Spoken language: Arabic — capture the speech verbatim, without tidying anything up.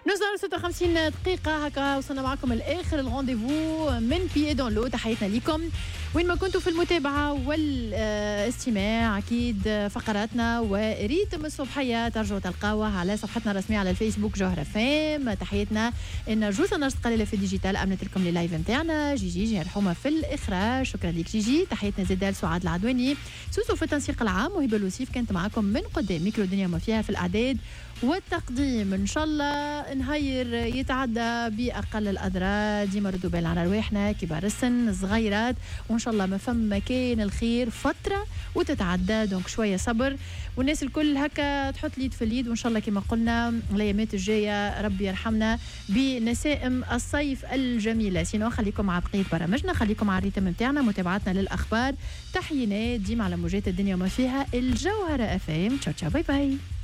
نوصل ستة وخمسين دقيقة هكا وصلنا معكم الآخر الرونديفو من بيي دون لو. تحياتنا لكم وين ما كنتوا في المتابعة والاستماع. أكيد فقراتنا وريتم الصبحية ترجعوا تلقاوها على صفحتنا الرسمية على الفيسبوك جوهرة فام. تحياتنا إن جوزة نرجس قليلة في الديجيتال أمنت لكم اللايف متاعنا. جيجي جي الحومة في الإخراج، شكرا لك جيجي. تحياتنا زيدال سعاد العدواني سوسو في التنسيق العام، وهبة الوسيف كانت معكم من قدام ميكرو الدنيا ما فيها في الأعداد والتقديم. إن شاء الله نهير يتعدى بأقل الأضرار. ديما ردوا بال على رواحنا، كبار السن صغيرات، وإن شاء الله ما فم مكان الخير فترة وتتعدى. دونك شوية صبر، والناس الكل هكا تحط اليد في اليد، وإن شاء الله كما قلنا الأيامات الجاية ربي يرحمنا بنسائم الصيف الجميلة. سينو خليكم مع بقية برامجنا، خليكم على الريتم متاعنا، متابعتنا للأخبار. تحيينات ديما على موجات الدنيا وما فيها الجوهرة أف ام. تشاو تشاو باي باي.